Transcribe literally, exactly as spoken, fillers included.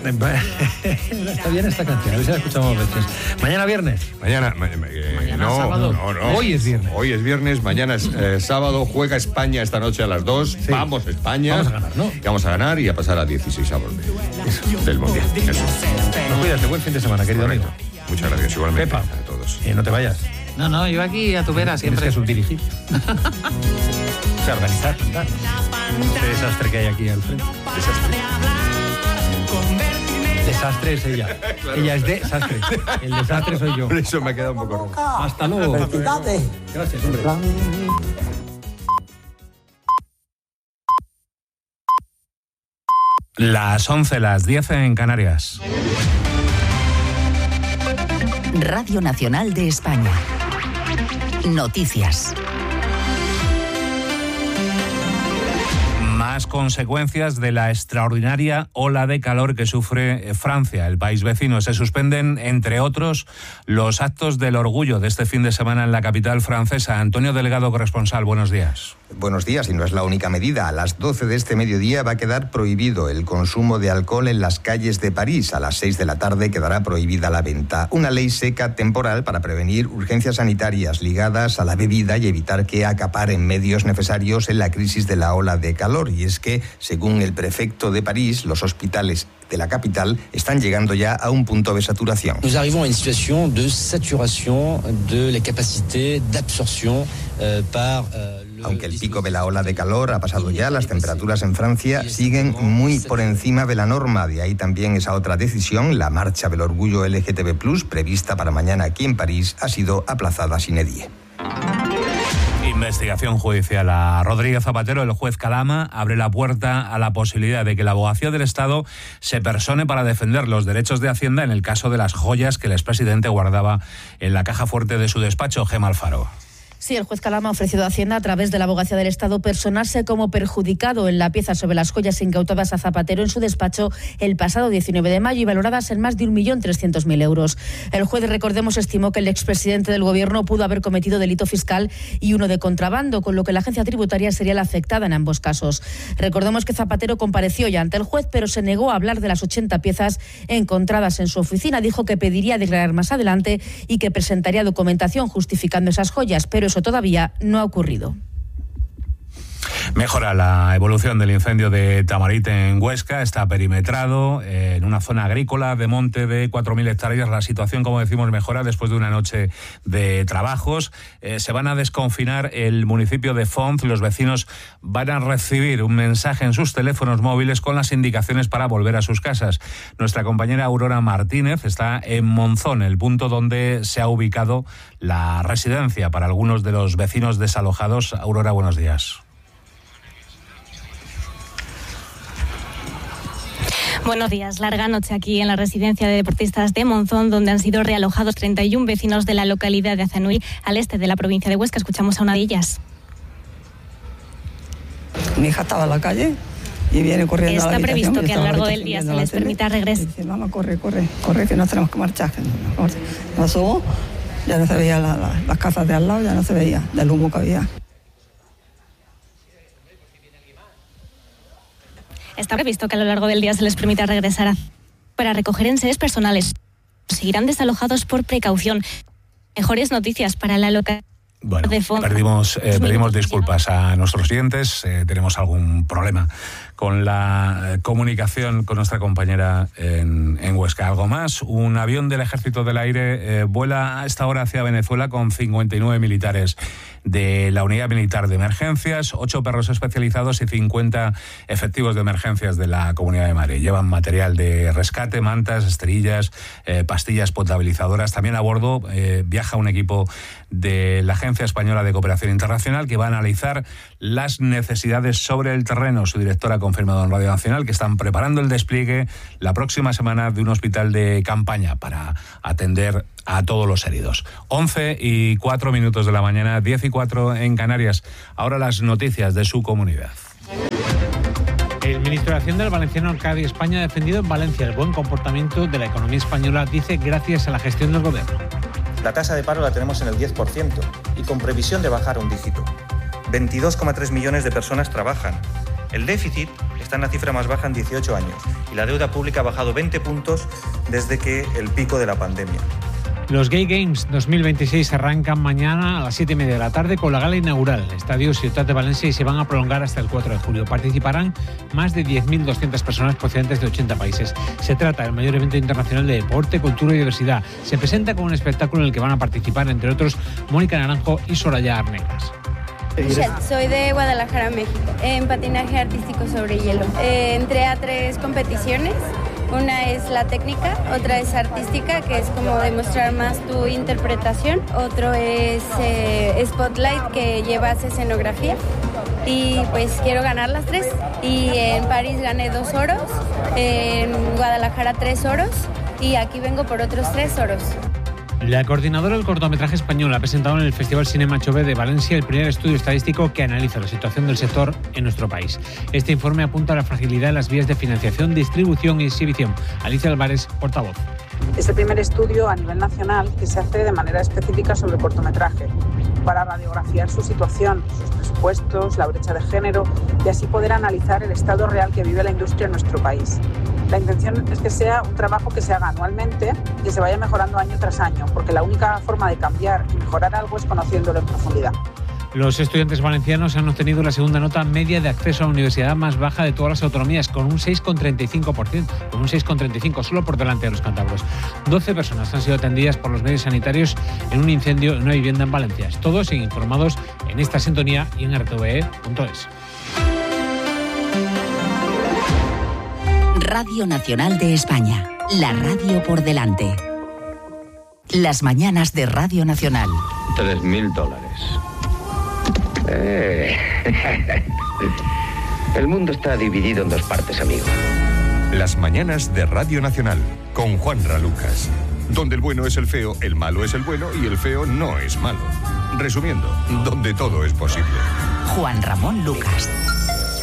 Está bien esta canción, a ver si la escuchamos veces. Mañana viernes. Mañana, ma- ma- eh, Mañana no, sábado. no, no. Hoy es viernes. Hoy es viernes, mañana es eh, sábado, juega España esta noche a las dos. Sí. Vamos España. Vamos a ganar, ¿no? Y vamos a ganar y a pasar a dieciséis avos de, del Mundial. Eso. No, cuídate, buen fin de semana, querido Correcto. amigo. Muchas gracias, igualmente Pepa. a todos. Eh, no te vayas. No, no, yo aquí a tu vera Tienes siempre. que subdirigir. O sea, organizar, cantar. Este desastre que hay aquí al frente. Desastre. Desastre es ella. Ella es desastre. El desastre soy yo. Por eso me ha quedado un poco raro. Hasta luego. Gracias, hombre. Las once, las diez en Canarias. Radio Nacional de España. Noticias. Más consecuencias de la extraordinaria ola de calor que sufre Francia, el país vecino. Se suspenden, entre otros, los actos del orgullo de este fin de semana en la capital francesa. Antonio Delgado, corresponsal, buenos días. Buenos días, y no es la única medida. A las doce de este mediodía va a quedar prohibido el consumo de alcohol en las calles de París. A las seis de la tarde quedará prohibida la venta. Una ley seca temporal para prevenir urgencias sanitarias ligadas a la bebida y evitar que acaparen medios necesarios en la crisis de la ola de calor. Y es que, según el prefecto de París, los hospitales de la capital están llegando ya a un punto de saturación. Nous arrivons à une situation de saturation de la capacité d'absorption euh, par euh, Aunque el pico de la ola de calor ha pasado ya, las temperaturas en Francia siguen muy por encima de la norma. De ahí también esa otra decisión, la marcha del orgullo L G T B plus, prevista para mañana aquí en París, ha sido aplazada sine die. Investigación judicial a Rodríguez Zapatero. El juez Calama abre la puerta a la posibilidad de que la abogacía del Estado se persone para defender los derechos de Hacienda en el caso de las joyas que el expresidente guardaba en la caja fuerte de su despacho. Gemma Alfaro. Sí, el juez Calama ha ofrecido a Hacienda, a través de la abogacía del Estado, personarse como perjudicado en la pieza sobre las joyas incautadas a Zapatero en su despacho el pasado diecinueve de mayo y valoradas en más de un millón trescientos mil euros. El juez, recordemos, estimó que el expresidente del Gobierno pudo haber cometido delito fiscal y uno de contrabando, con lo que la agencia tributaria sería la afectada en ambos casos. Recordemos que Zapatero compareció ya ante el juez, pero se negó a hablar de las ochenta piezas encontradas en su oficina. Dijo que pediría declarar más adelante y que presentaría documentación justificando esas joyas, pero eso todavía no ha ocurrido. Mejora la evolución del incendio de Tamarit en Huesca. Está perimetrado eh, en una zona agrícola de monte de cuatro mil hectáreas. La situación, como decimos, mejora después de una noche de trabajos. Eh, se van a desconfinar el municipio de Font. Los vecinos van a recibir un mensaje en sus teléfonos móviles con las indicaciones para volver a sus casas. Nuestra compañera Aurora Martínez está en Monzón, el punto donde se ha ubicado la residencia para algunos de los vecinos desalojados. Aurora, buenos días. Buenos días. Larga noche aquí en la residencia de deportistas de Monzón, donde han sido realojados treinta y uno vecinos de la localidad de Azanuy, al este de la provincia de Huesca. Escuchamos a una de ellas. Mi hija estaba en la calle y viene corriendo Está a la habitación. previsto que a lo largo habitación del día viendo se la les tele. permita regresar. Dice, mamá, corre, corre, corre, que nos tenemos que marchar. Nos asomó, ya no se veía la, la, las casas de al lado, ya no se veía del humo que había. Está previsto que a lo largo del día se les permita regresar a... para recoger enseres personales. Seguirán desalojados por precaución. Mejores noticias para la localidad. Bueno, perdimos, eh, pedimos disculpas a nuestros oyentes. Eh, tenemos algún problema con la comunicación con nuestra compañera en, en Huesca. Algo más, un avión del Ejército del Aire eh, vuela a esta hora hacia Venezuela con cincuenta y nueve militares de la Unidad Militar de Emergencias, ocho perros especializados y cincuenta efectivos de emergencias de la Comunidad de Madrid. Llevan material de rescate, mantas, esterillas, eh, pastillas potabilizadoras. También a bordo eh, viaja un equipo de la Agencia Española de Cooperación Internacional que va a analizar las necesidades sobre el terreno. Su directora ha confirmado en Radio Nacional que están preparando el despliegue la próxima semana de un hospital de campaña para atender a todos los heridos. once y cuatro minutos de la mañana, diez y cuatro en Canarias. Ahora las noticias de su comunidad. El ministro de Hacienda, el valenciano Arcadi España, ha defendido en Valencia el buen comportamiento de la economía española, dice, gracias a la gestión del gobierno. La tasa de paro la tenemos en el diez por ciento y con previsión de bajar un dígito. veintidós coma tres millones de personas trabajan. El déficit está en la cifra más baja en dieciocho años y la deuda pública ha bajado veinte puntos desde que el pico de la pandemia. Los Gay Games dos mil veintiséis arrancan mañana a las siete y media de la tarde con la gala inaugural en el Estadio Ciutat de Valencia y se van a prolongar hasta el cuatro de julio. Participarán más de diez mil doscientas personas procedentes de ochenta países. Se trata del mayor evento internacional de deporte, cultura y diversidad. Se presenta como un espectáculo en el que van a participar, entre otros, Mónica Naranjo y Soraya Arnegas. Michelle, soy de Guadalajara, México, en patinaje artístico sobre hielo. Eh, entré a tres competiciones. Una es la técnica, otra es artística, que es como demostrar más tu interpretación. Otro es eh, Spotlight, que llevas escenografía. Y pues quiero ganar las tres. Y en París gané dos oros, en Guadalajara tres oros y aquí vengo por otros tres oros. La coordinadora del cortometraje español ha presentado en el Festival Cinema Chove de Valencia el primer estudio estadístico que analiza la situación del sector en nuestro país. Este informe apunta a la fragilidad de las vías de financiación, distribución y exhibición. Alicia Álvarez, portavoz. Es el primer estudio a nivel nacional que se hace de manera específica sobre el cortometraje, para radiografiar su situación, sus presupuestos, la brecha de género y así poder analizar el estado real que vive la industria en nuestro país. La intención es que sea un trabajo que se haga anualmente y que se vaya mejorando año tras año, porque la única forma de cambiar y mejorar algo es conociéndolo en profundidad. Los estudiantes valencianos han obtenido la segunda nota media de acceso a la universidad más baja de todas las autonomías, con un seis coma treinta y cinco por ciento, con un seis coma treinta y cinco por ciento, solo por delante de los cántabros. doce personas han sido atendidas por los medios sanitarios en un incendio en una vivienda en Valencia. Todos siguen informados en esta sintonía y en r t v e punto es. Radio Nacional de España, la radio por delante. Las mañanas de Radio Nacional. Tres mil dólares. Eh. El mundo está dividido en dos partes, amigo. Las mañanas de Radio Nacional, con Juanra Lucas. Donde el bueno es el feo, el malo es el bueno y el feo no es malo. Resumiendo, donde todo es posible. Juan Ramón Lucas.